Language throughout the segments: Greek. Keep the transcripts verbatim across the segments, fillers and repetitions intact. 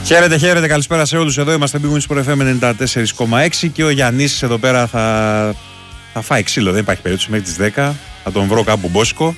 Χαίρετε, χαίρετε, καλησπέρα σε όλους. Εδώ είμαστε Big Wins Sport εφ εμ ενενήντα τέσσερα κόμμα έξι και ο Γιάννης εδώ πέρα θα, θα φάει ξύλο. Δεν υπάρχει περίπτωση μέχρι τις δέκα. Θα τον βρω κάπου μπόσκο.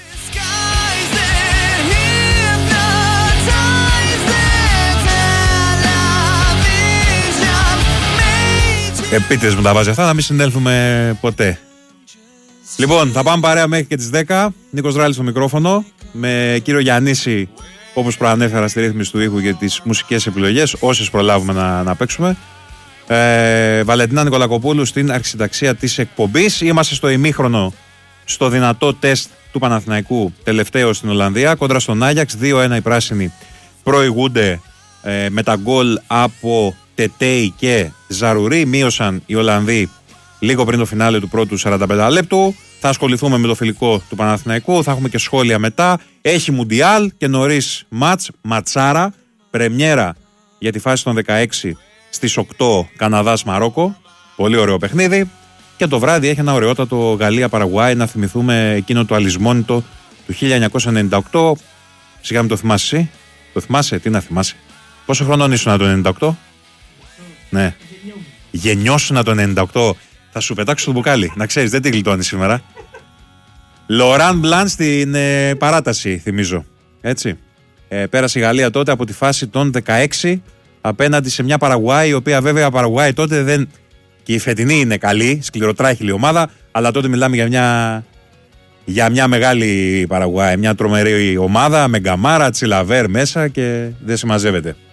Επίτηδες μου τα βάζει αυτά, να μην συνέλθουμε ποτέ. Λοιπόν, θα πάμε παρέα μέχρι και τις δέκα. Νίκος Ράλης στο μικρόφωνο. Με κύριο Γιαννίση, όπως προανέφερα, στη ρύθμιση του ήχου για τις μουσικές επιλογές, όσες προλάβουμε να, να παίξουμε. Ε, Βαλεντίνα Νικολακοπούλου στην αρχισυνταξία της εκπομπής. Είμαστε στο ημίχρονο, στο δυνατό τεστ του Παναθηναϊκού, τελευταίο στην Ολλανδία, κόντρα στον Άγιαξ. δύο ένα οι πράσινοι προηγούνται ε, με τα γκολ από Τετέι και Ζαρουρί. Μείωσαν οι Ολλανδοί λίγο πριν το φινάλε του πρώτου σαράντα πέντε λεπτού. Θα ασχοληθούμε με το φιλικό του Παναθηναϊκού. Θα έχουμε και σχόλια μετά. Έχει Μουντιάλ και νωρίς μάτς, ματσάρα, πρεμιέρα για τη φάση των δεκαέξι στις οκτώ Καναδάς Μαρόκο. Πολύ ωραίο παιχνίδι. Και το βράδυ έχει ένα ωραιότατο Γαλλία-Παραγουάη, να θυμηθούμε εκείνο το αλυσμόνητο του χίλια εννιακόσια ενενήντα οκτώ. Σιγά μην το θυμάσαι εσύ. Το θυμάσαι, τι να θυμάσαι. Πόσο χρονών ήσουν το ενενήντα οκτώ? Ναι. Γεννιώσουνα το ενενήντα οκτώ. Θα σου πετάξω το μπουκάλι. Να ξέρεις, δεν τη γλιτώνει σήμερα. Λοράν Μπλαν στην ε, παράταση, θυμίζω. Έτσι. Ε, πέρασε η Γαλλία τότε από τη φάση των δεκαέξι απέναντι σε μια Παραγουάη, η οποία βέβαια Παραγουάη τότε δεν. Και η φετινή είναι καλή, σκληροτράχηλη ομάδα, αλλά τότε μιλάμε για μια, για μια μεγάλη Παραγουάη. Μια τρομερή ομάδα με Γκαμάρα, Τσιλαβέρ μέσα και δεν συμμαζεύεται.